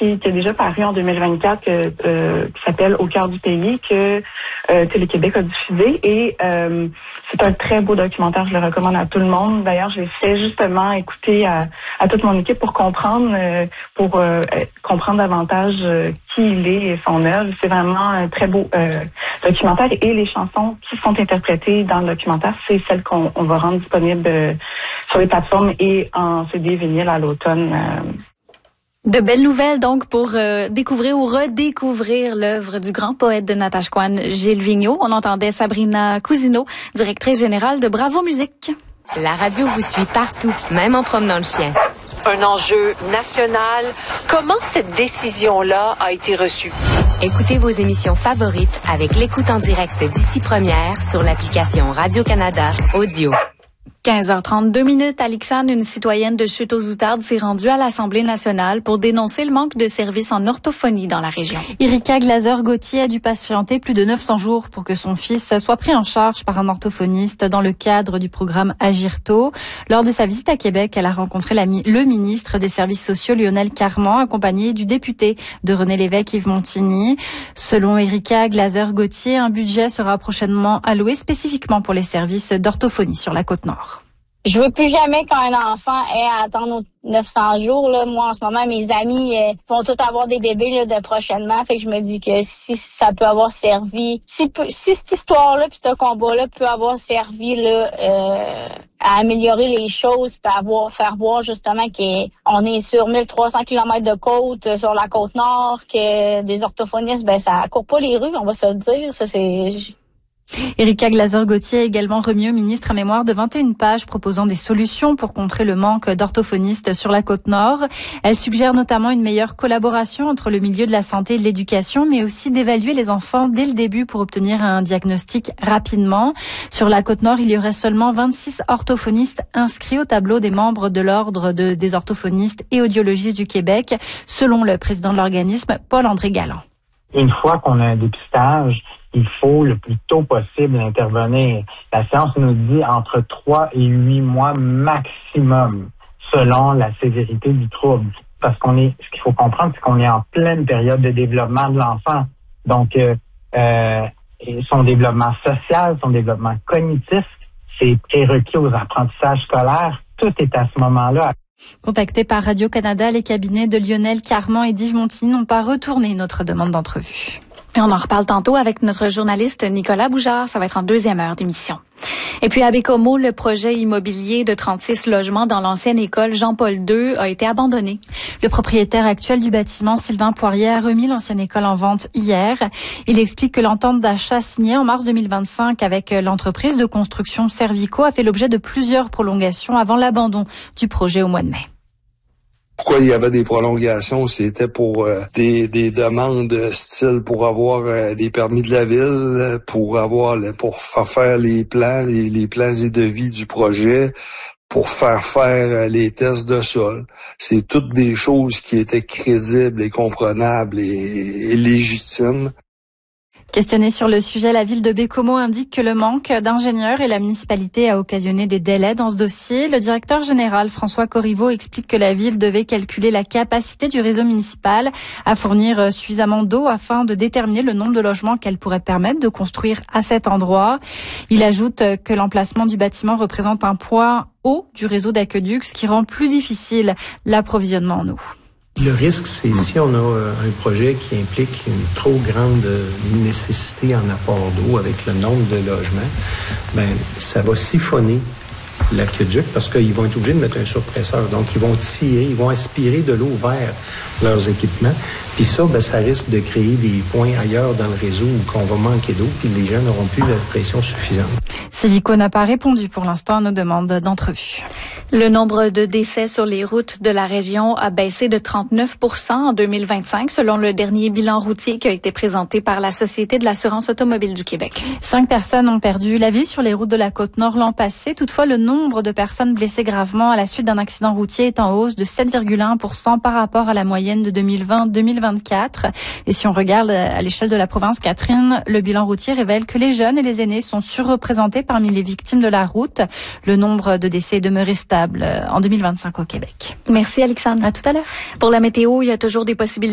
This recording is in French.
qui a déjà paru en 2024 qui s'appelle Au cœur du pays, que Télé-Québec a diffusé. Et c'est un très beau documentaire, je le recommande à tout le monde. D'ailleurs, j'ai fait justement écouter à toute mon équipe pour comprendre davantage qui il est et son œuvre. C'est vraiment un très beau documentaire. Et les chansons qui sont interprétées dans le documentaire, c'est celles qu'on va rendre disponibles sur les plateformes et en CD vinyle à l'automne. De belles nouvelles donc pour découvrir ou redécouvrir l'œuvre du grand poète de Natashquan, Gilles Vigneault. On entendait Sabrina Cousineau, directrice générale de Bravo Musique. La radio vous suit partout, même en promenant le chien. Un enjeu national. Comment cette décision-là a été reçue? Écoutez vos émissions favorites avec l'écoute en direct d'Ici Première sur l'application Radio-Canada Audio. 15h32, Alixane, une citoyenne de Chute-aux-Outardes, s'est rendue à l'Assemblée nationale pour dénoncer le manque de services en orthophonie dans la région. Erika Glaser-Gauthier a dû patienter plus de 900 jours pour que son fils soit pris en charge par un orthophoniste dans le cadre du programme Agirto. Lors de sa visite à Québec, elle a rencontré le ministre des Services sociaux, Lionel Carman, accompagné du député de René Lévesque, Yves Montigny. Selon Erika Glaser-Gauthier, un budget sera prochainement alloué spécifiquement pour les services d'orthophonie sur la Côte-Nord. Je veux plus jamais qu'un enfant ait à attendre 900 jours. Là. Moi, en ce moment, mes amis vont tous avoir des bébés là, de prochainement. Fait que je me dis que si ça peut avoir servi, si cette histoire-là puis ce combat-là peut avoir servi là, à améliorer les choses, puis faire voir justement qu'on est sur 1300 km de côte sur la Côte-Nord, que des orthophonistes, ça court pas les rues, on va se le dire. Ça, c'est... Erika Glaser-Gauthier a également remis au ministre un mémoire de 21 pages proposant des solutions pour contrer le manque d'orthophonistes sur la Côte-Nord. Elle suggère notamment une meilleure collaboration entre le milieu de la santé et de l'éducation, mais aussi d'évaluer les enfants dès le début pour obtenir un diagnostic rapidement. Sur la Côte-Nord, il y aurait seulement 26 orthophonistes inscrits au tableau des membres de l'Ordre des orthophonistes et audiologistes du Québec, selon le président de l'organisme, Paul-André Galland. Une fois qu'on a un dépistage, il faut le plus tôt possible intervenir. La science nous dit entre 3 et 8 mois maximum, selon la sévérité du trouble. Parce ce qu'il faut comprendre, c'est qu'on est en pleine période de développement de l'enfant. Donc, son développement social, son développement cognitif, c'est prérequis aux apprentissages scolaires. Tout est à ce moment-là. Contactés par Radio-Canada, les cabinets de Lionel Carman et d'Yves Montigny n'ont pas retourné notre demande d'entrevue. Et on en reparle tantôt avec notre journaliste Nicolas Boujard. Ça va être en deuxième heure d'émission. Et puis à Bécomo, le projet immobilier de 36 logements dans l'ancienne école Jean-Paul II a été abandonné. Le propriétaire actuel du bâtiment, Sylvain Poirier, a remis l'ancienne école en vente hier. Il explique que l'entente d'achat signée en mars 2025 avec l'entreprise de construction Servico a fait l'objet de plusieurs prolongations avant l'abandon du projet au mois de mai. Pourquoi il y avait des prolongations? C'était pour des demandes style pour avoir des permis de la ville, pour faire les plans, les plans et devis du projet, pour faire les tests de sol. C'est toutes des choses qui étaient crédibles et comprenables et légitimes. Questionné sur le sujet, la ville de Bécomo indique que le manque d'ingénieurs et la municipalité a occasionné des délais dans ce dossier. Le directeur général François Corriveau explique que la ville devait calculer la capacité du réseau municipal à fournir suffisamment d'eau afin de déterminer le nombre de logements qu'elle pourrait permettre de construire à cet endroit. Il ajoute que l'emplacement du bâtiment représente un point haut du réseau d'aqueducs, ce qui rend plus difficile l'approvisionnement en eau. Le risque, c'est si on a un projet qui implique une trop grande nécessité en apport d'eau avec le nombre de logements, ça va siphonner l'aqueduc parce qu'ils vont être obligés de mettre un surpresseur. Donc, ils vont aspirer de l'eau vers leurs équipements. Puis ça, ça risque de créer des points ailleurs dans le réseau où on va manquer d'eau puis les gens n'auront plus la pression suffisante. Civico n'a pas répondu pour l'instant à nos demandes d'entrevue. Le nombre de décès sur les routes de la région a baissé de 39% en 2025, selon le dernier bilan routier qui a été présenté par la Société de l'assurance automobile du Québec. 5 personnes ont perdu la vie sur les routes de la Côte-Nord l'an passé. Toutefois, le nombre de personnes blessées gravement à la suite d'un accident routier est en hausse de 7,1% par rapport à la moyenne de 2020-2024. Et si on regarde à l'échelle de la province, Catherine, le bilan routier révèle que les jeunes et les aînés sont surreprésentés parmi les victimes de la route. Le nombre de décès est demeuré stable en 2025 au Québec. Merci Alexandre. À tout à l'heure. Pour la météo, il y a toujours des possibilités